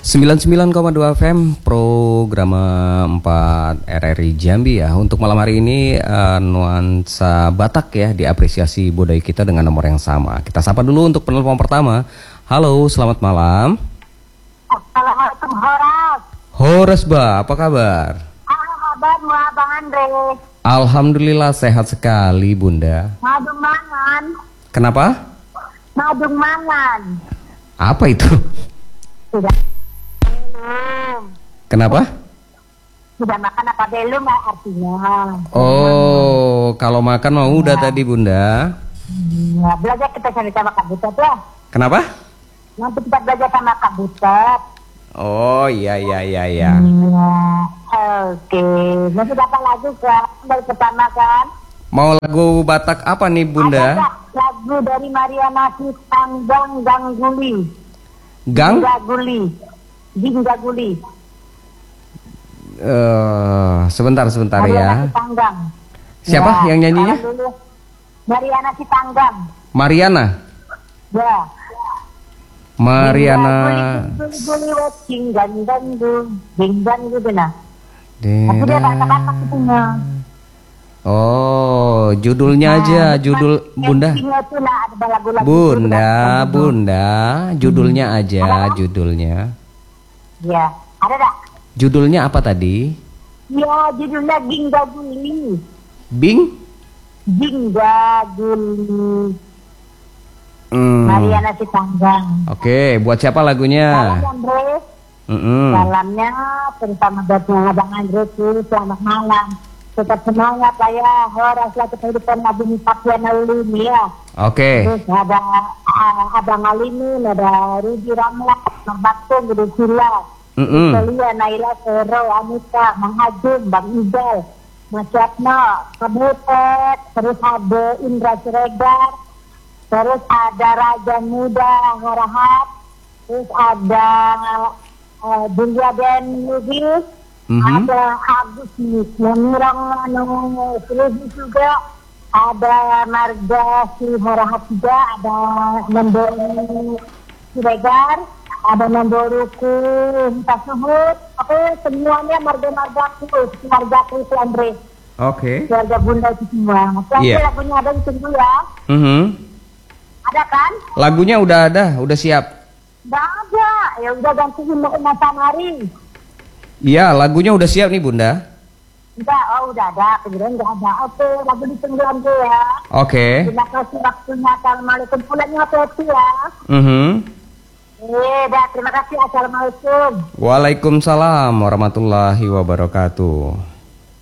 99,2 FM program 4 RRI Jambi ya. Untuk malam hari ini nuansa Batak ya, diapresiasi budaya kita dengan nomor yang sama. Kita sapa dulu untuk penelpon pertama. Halo, selamat malam. Assalamualaikum Horas. Horas Ba, apa kabar? Kabarmu Abang Andre? Alhamdulillah sehat sekali Bunda. Madung mangan. Kenapa? Madung mangan. Apa itu? Sudah belum. Kenapa? Sudah makan apa belum artinya? Oh, kalau makan mau udah tadi Bunda. Ya, belajar kita cari sama Kak Butet ya. Kenapa? Nanti kita belajar sama Kak Butet. Oh iya. Ya, oke. Nanti dapat lagu kan dari pertama kan? Mau lagu Batak apa nih Bunda? Ada lagu dari Mariana Sitanggang Gangguli. Gang? Ginggaguli. Sebentar Mariana ya. Sitanggang. Siapa Ya, yang nyanyinya? Mariana Sitanggang. Mariana. Ya. Mariana. Ginggaguli benar. Tapi dia kata-kata itunya. Oh, judulnya aja, judul Bunda. Bunda, judulnya aja, judulnya. Ya, ada tak? Judulnya apa tadi? Ya, judulnya Ginggaguli. Bing? Ginggaguli. Mariana Sitanggang. Oke, buat siapa lagunya? Salam Andre. Salamnya terutama buat Abang Andre tuh, selamat malam. Tetap semangat lah ya, Horas lah kehidupan Nabi Papian Alini ya. Oke. Terus ada Abang Alini, ada Rudi Ramlah, Bakto, Gede Sila, Celia, Naila, Sero, Anita, Mang Ajum, Bang Iqbal, Mas Yatno, Kabutet, terus ada Indra Siregar, terus ada Raja Muda, Ngarahat, terus ada Julia Den Lubis, ada Agus Menurang Seludi juga, ada Marga Siharahat juga, ada Mendori Siregar, ada Mendoruku Tasuhut, oke semuanya marga-margaku itu Andre. Oke. Keluarga Bunda itu semua. Nanti lagunya ada di sini ya. Ada kan? Lagunya udah ada, udah siap. Udah ada, ya udah gantiin Mas Samari. Iya, lagunya udah siap nih Bunda. Udah ada, kemudian udah ada. Oke, lagu ditungguan tuh ya. Oke. Terima kasih waktunya. Assalamualaikum. Pulangnya hati-hati ya. Terima kasih. Assalamualaikum. Waalaikumsalam warahmatullahi wabarakatuh.